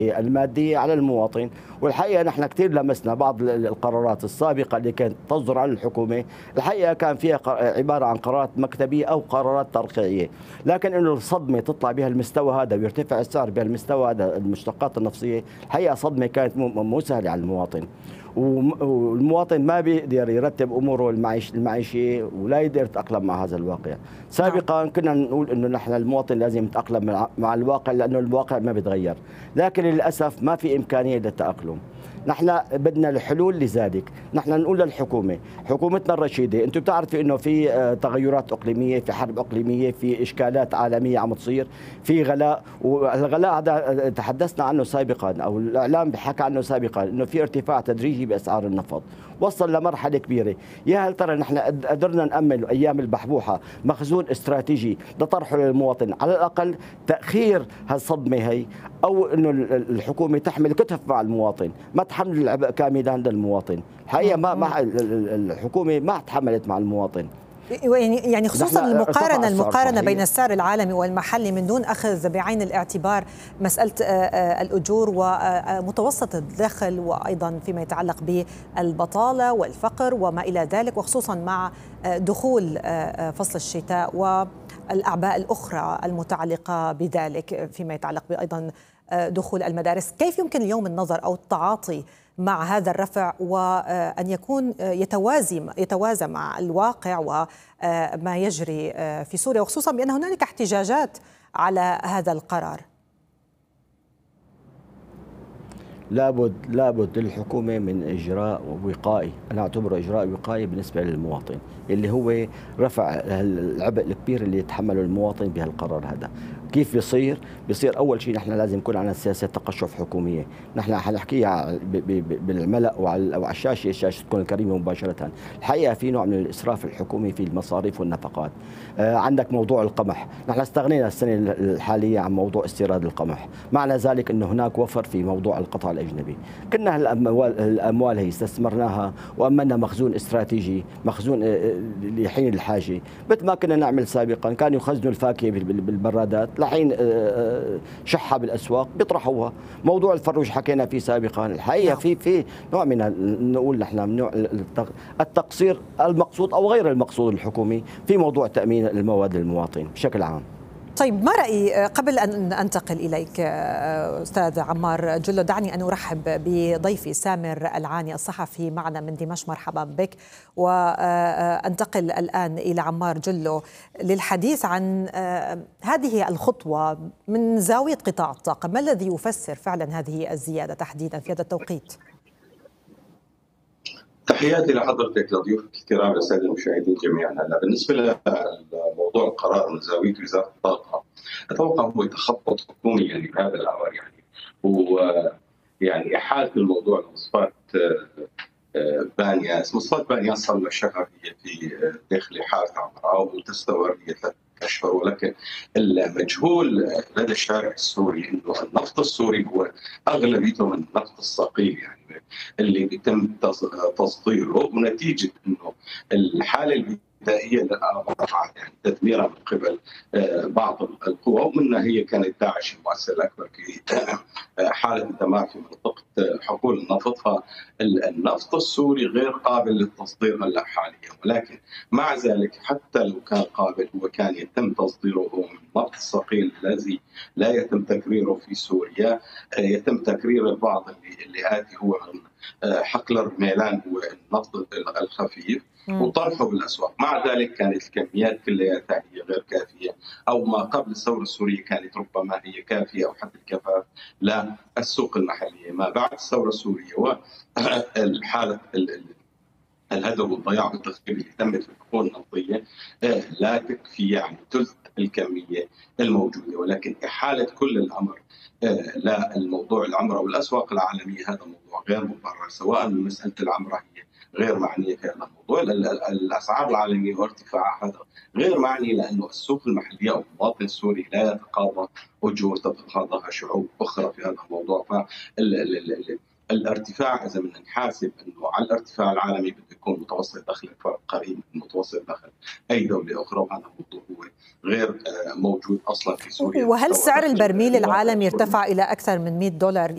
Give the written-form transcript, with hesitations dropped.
المادية على المواطن. والحقيقة نحن كثير لمسنا بعض القرارات السابقة اللي كانت تصدر عن الحكومة، الحقيقة كان فيها عبارة عن قرارات مكتبية أو قرارات ترقيعية، لكن إنه الصدمة تطلع بها المستوى هذا ويرتفع السعر بهالمستوى هذا المشتقات النفطية، الحقيقة صدمة كانت مو سهلة على المواطن. والمواطن ما بيقدر يرتب اموره المعيشيه ولا يقدر يتاقلم مع هذا الواقع. سابقا كنا نقول انه نحن المواطن لازم يتاقلم مع الواقع لانه الواقع ما بيتغير، لكن للاسف ما في امكانيه للتاقلم. نحن بدنا الحلول لذلك. نحن نقول للحكومه، حكومتنا الرشيده، انتم بتعرفوا انه في تغيرات اقليميه، في حرب اقليميه، في اشكالات عالميه عم تصير، في غلاء، والغلاء هذا تحدثنا عنه سابقا او الاعلام حكى عنه سابقا انه في ارتفاع تدريجي باسعار النفط، وصل لمرحله كبيره. يا هل ترى نحن قدرنا نامن ايام البحبوحه مخزون استراتيجي لطرحه للمواطن، على الاقل تاخير هالصدمه هي، او انه الحكومه تحمل كتف مع المواطن، ما تحمل العبء كاملا عند المواطن. الحقيقه ما الحكومه ما تحملت مع المواطن. يعني خصوصا المقارنه بين السعر العالمي والمحلي من دون اخذ بعين الاعتبار مساله الاجور ومتوسط الدخل، وايضا فيما يتعلق بالبطاله والفقر وما الى ذلك، وخصوصا مع دخول فصل الشتاء والاعباء الاخرى المتعلقه بذلك فيما يتعلق ايضا دخول المدارس. كيف يمكن اليوم النظر او التعاطي مع هذا الرفع وأن يكون يتوازى مع الواقع وما يجري في سوريا، وخصوصا بأن هنالك احتجاجات على هذا القرار؟ لابد للحكومة من إجراء وقائي، أنا أعتبره إجراء وقائي بالنسبة للمواطن، اللي هو رفع العبء الكبير اللي يتحمله المواطن بهالقرار هذا. كيف بيصير أول شيء نحن لازم يكون عندنا سياسة تقشف حكومية، نحن حنحكيها بالملأ وعلى الشاشة تكون الكريمة مباشرة. الحقيقة في نوع من الإسراف الحكومي في المصاريف والنفقات. عندك موضوع القمح، نحن استغنينا السنة الحالية عن موضوع استيراد القمح، معنى ذلك أنه هناك وفر في موضوع القطاع الأجنبي. كنا الأموال هي استثمرناها وأمنا مخزون استراتيجي، مخزون لحين الحاجة، مثل ما كنا نعمل سابقا. كانوا يخزنوا الفاكهة بالبرادات، لحين شحة بالأسواق بيطرحوها. موضوع الفروج حكينا فيه سابقا. الحقيقة في نوع من نقول نحن من نوع التقصير المقصود أو غير المقصود الحكومي في موضوع تأمين المواد للمواطن بشكل عام. طيب، ما رأيي قبل أن أنتقل إليك أستاذ عمار جلو، دعني أن أرحب بضيفي سامر العاني الصحفي معنا من دمشق. مرحبا بك. وأنتقل الآن إلى عمار جلو للحديث عن هذه الخطوة من زاوية قطاع الطاقة. ما الذي يفسر فعلا هذه الزيادة تحديدا في هذا التوقيت؟ تحياتي لحضرتك لضيوفك الكرام للساده المشاهدين جميعا. هلا بالنسبه لموضوع القرار من زاويه وزاره الطاقه، اتوقع هو تخطط حكومي يعني بهذا الامر، يعني احاله الموضوع لمصفات بانياس. مصفات بانياس صار لها شهر هي في داخل حاله عمرها وتستمر هي 3 أشهر، ولكن المجهول لدى الشارع السوري انه النفط السوري هو اغلبيته من النفط الصقيل، يعني اللي بيتم تصديره، ونتيجه انه الحاله البدائيه للامر يعني تدميرها من قبل بعض القوى، ومنها هي كانت داعش المؤثر الاكبر في حاله الدمار في منطقه حقول النفط. فالنفط السوري غير قابل للتصدير هلا حاليا، ولكن مع ذلك حتى لو كان قابل هو كان يتم تصديره من النفط الثقيل الذي لا يتم تكريره في سوريا. يتم تكرير البعض اللي آتي هو من حقل الرميلان هو النفط الخفيف وطرحه بالاسواق. مع ذلك كانت الكميات كلها هي غير كافيه، او ما قبل الثوره السوريه كانت ربما هي كافيه او حتى الكفاف للسوق المحليه. ما بعد الثوره السوريه والحاله الهدر والضياع والتخريب اللي تمت في الحقول النفطيه لا تكفي يعني ثلث الكميه الموجوده، ولكن احاله كل الامر للموضوع العمره والاسواق العالميه هذا موضوع غير مبرر، سواء من مساله العمره هي غير معنيه في هذا الموضوع، الاسعار العالميه وارتفاعها هذا غير معني، لانه السوق المحليه او المواطن السوري لا يتقاضى اجور تتقاضاها شعوب اخرى في هذا الموضوع. الارتفاع اذا بدنا نحاسب انه على الارتفاع العالمي بده يكون متوسط دخل قريب من متوسط دخل اي دوله اخرى، وهذا الموضوع هو غير موجود اصلا في سوريا. وهل سعر البرميل العالمي ارتفع الى اكثر من $100